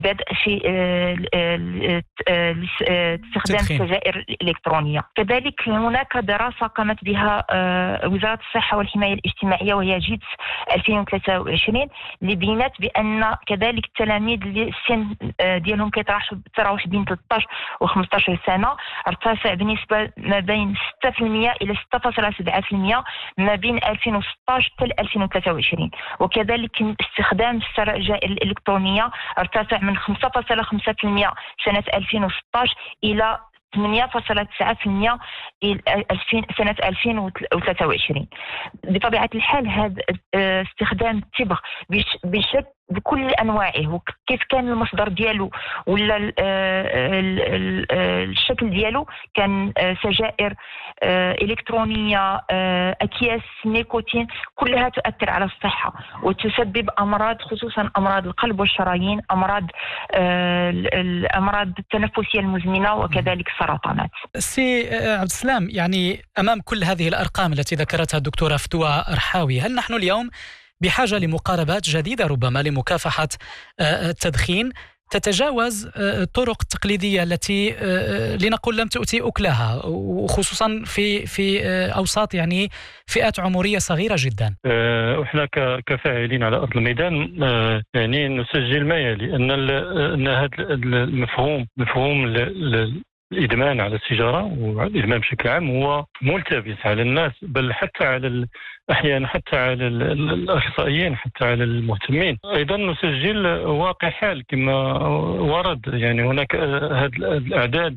بدء في استخدام السجائر الإلكترونية. كذلك هناك دراسة قامت بها وزارة الصحة والحماية الاجتماعية وهي جيتس 2023 اللي بينت بأن كذلك التلاميذ اللي السن ديالهم كيتراوح بين 13 و 15 سنة ارتفع بنسبة ما بين 6% إلى 6.7% ما بين 2016 حتى 2023. وكذلك استخدام السجائر الإلكترونية ارتفع من 5.5% سنة 2016 إلى 8.9% سنة 2023. بطبيعة الحال هذا استخدام التبغ بكل أنواعه وكيف كان المصدر ديالو ولا الشكل ديالو كان سجائر إلكترونية، أكياس، نيكوتين، كلها تؤثر على الصحة وتسبب أمراض خصوصا أمراض القلب والشرايين، الأمراض التنفسية المزمنة وكذلك السرطانات. سي عبد السلام، يعني أمام كل هذه الأرقام التي ذكرتها الدكتورة فتوى رحاوي، هل نحن اليوم بحاجة لمقاربات جديدة ربما لمكافحة التدخين تتجاوز الطرق التقليدية التي لنقول لم تؤتي أكلها، وخصوصا في أوساط يعني فئات عمرية صغيرة جدا؟ وإحنا كفاعلين على أرض الميدان يعني نسجل ما يلي أن هذا مفهوم الإدمان على السيجارة والإدمان بشكل عام هو ملتبس على الناس، بل حتى على أحيانا حتى على الأخصائيين، حتى على المهتمين. أيضا نسجل واقع حال كما ورد، يعني هناك هذه الأعداد